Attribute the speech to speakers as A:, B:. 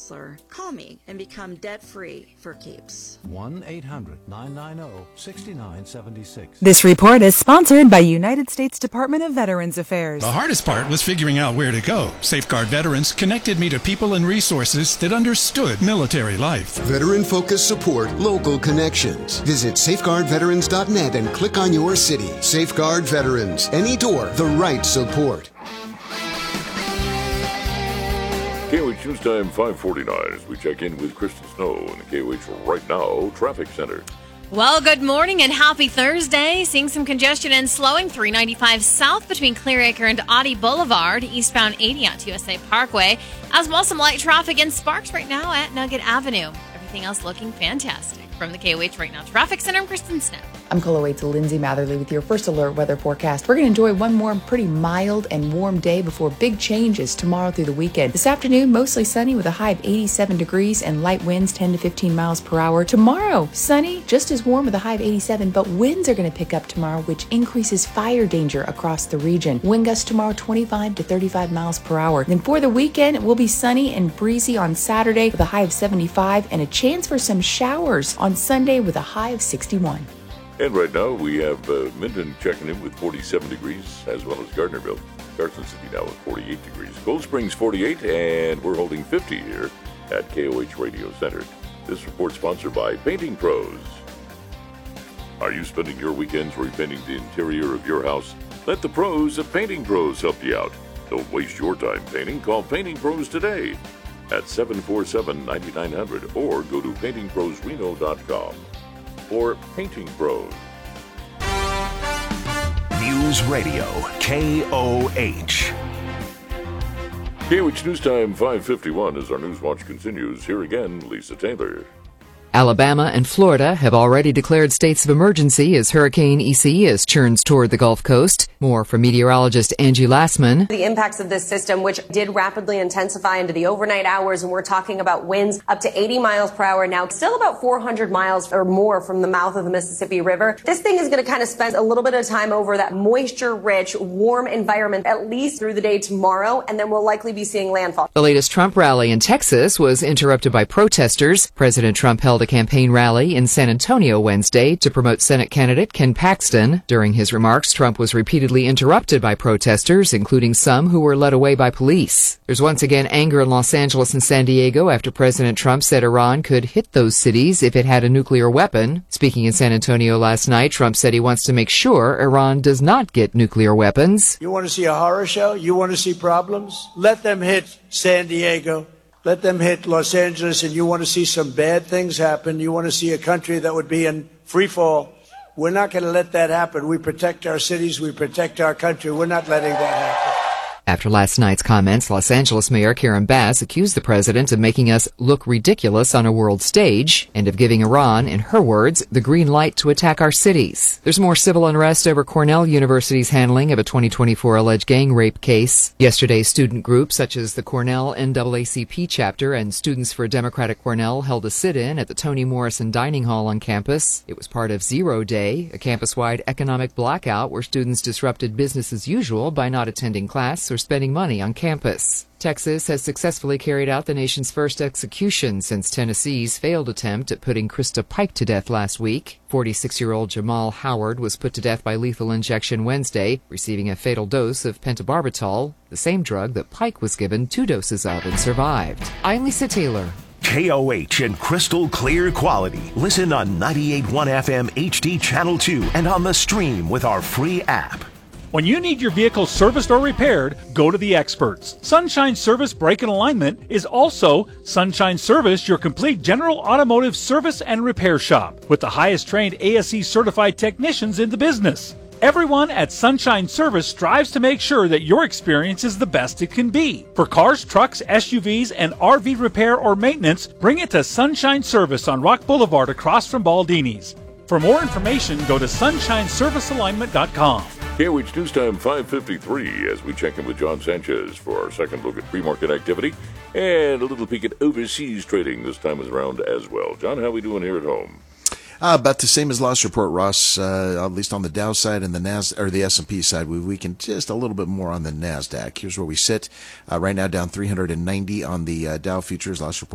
A: counselor. Call me and become debt-free for keeps.
B: 1-800-990-6976.
C: This report is sponsored by United States Department of Veterans Affairs.
D: The hardest part was figuring out where to go. Safeguard Veterans connected me to people and resources that understood military life.
E: Veteran-focused support, local connections. Visit safeguardveterans.net and click on your city. Safeguard Veterans. Any door, the right support.
F: KOH News Time 5:49 as we check in with Kristen Snow in the KOH Right Now Traffic Center.
G: Well, good morning and happy Thursday. Seeing some congestion and slowing 395 south between Clearacre and Audie Boulevard, eastbound 80 at USA Parkway, as well as some light traffic in Sparks right now at Nugget Avenue. Everything else looking fantastic. From the KOH Right Now Traffic Center, I'm Kristen Snow.
H: I'm KOH Lindsay Matherly with your first alert weather forecast. We're going to enjoy one more pretty mild and warm day before big changes tomorrow through the weekend. This afternoon, mostly sunny with a high of 87 degrees and light winds 10 to 15 miles per hour. Tomorrow, sunny, just as warm with a high of 87, but winds are going to pick up tomorrow, which increases fire danger across the region. Wind gusts tomorrow 25 to 35 miles per hour. Then for the weekend, it will be sunny and breezy on Saturday with a high of 75 and a chance for some showers on Sunday with a high of 61.
F: And right now we have Minden checking in with 47 degrees, as well as Gardnerville. Carson City now with 48 degrees. Cold Springs 48, and we're holding 50 here at KOH Radio Center. This report sponsored by Painting Pros. Are you spending your weekends repainting the interior of your house? Let the pros at Painting Pros help you out. Don't waste your time painting. Call Painting Pros today at 747-9900 or go to paintingprosreno.com. For Painting Pros.
I: News Radio, KOH.
F: KOH News Time 5:51 as our News Watch continues. Here again, Lisa Taylor.
J: Alabama and Florida have already declared states of emergency as Hurricane Isaias churns toward the Gulf Coast. More from meteorologist Angie Lassman.
K: The impacts of this system, which did rapidly intensify into the overnight hours, and we're talking about winds up to 80 miles per hour now, still about 400 miles or more from the mouth of the Mississippi River. This thing is going to kind of spend a little bit of time over that moisture-rich, warm environment, at least through the day tomorrow, and then we'll likely be seeing landfall.
J: The latest Trump rally in Texas was interrupted by protesters. President Trump held a campaign rally in San Antonio Wednesday to promote Senate candidate Ken Paxton. During his remarks, Trump was repeatedly interrupted by protesters, including some who were led away by police. There's once again anger in Los Angeles and San Diego after President Trump said Iran could hit those cities if it had a nuclear weapon. Speaking in San Antonio last night, Trump said he wants to make sure Iran does not get nuclear weapons.
L: You want to see a horror show? You want to see problems? Let them hit San Diego. Let them hit Los Angeles, and you want to see some bad things happen. You want to see a country that would be in free fall. We're not going to let that happen. We protect our cities. We protect our country. We're not letting that happen.
J: After last night's comments, Los Angeles Mayor Karen Bass accused the president of making us look ridiculous on a world stage and of giving Iran, in her words, the green light to attack our cities. There's more civil unrest over Cornell University's handling of a 2024 alleged gang rape case. Yesterday, student groups such as the Cornell NAACP chapter and Students for Democratic Cornell held a sit-in at the Toni Morrison Dining Hall on campus. It was part of Zero Day, a campus-wide economic blackout where students disrupted business as usual by not attending class or spending money on campus. Texas has successfully carried out the nation's first execution since Tennessee's failed attempt at putting Krista Pike to death last week. 46-year-old Jamal Howard was put to death by lethal injection Wednesday, receiving a fatal dose of pentobarbital, the same drug that Pike was given 2 doses of and survived. I'm Lisa Taylor.
I: KOH in crystal clear quality. Listen on 98.1 FM HD Channel 2 and on the stream with our free app.
M: When you need your vehicle serviced or repaired, go to the experts. Sunshine Service Brake and Alignment is also Sunshine Service, your complete general automotive service and repair shop with the highest trained ASE certified technicians in the business. Everyone at Sunshine Service strives to make sure that your experience is the best it can be. For cars, trucks, SUVs, and RV repair or maintenance, bring it to Sunshine Service on Rock Boulevard across from Baldini's. For more information, go to sunshineservicealignment.com.
F: KOH News Time 5:53 as we check in with John Sanchez for our second look at pre-market activity and a little peek at overseas trading this time around as well. John, how are we doing here at home?
N: About the same as last report, Ross. At least on the Dow side and the S&P side, we weakened just a little bit more on the Nasdaq. Here's where we sit right now, down 390 on the Dow futures. Last report